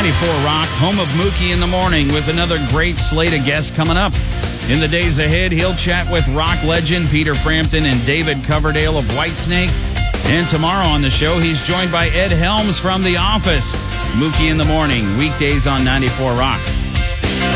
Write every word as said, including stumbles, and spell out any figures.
ninety-four Rock, home of Mookie in the Morning, with another great slate of guests coming up. In the days ahead, he'll chat with rock legend Peter Frampton and David Coverdale of Whitesnake. And tomorrow on the show, he's joined by Ed Helms from The Office. Mookie in the Morning, weekdays on ninety-four Rock.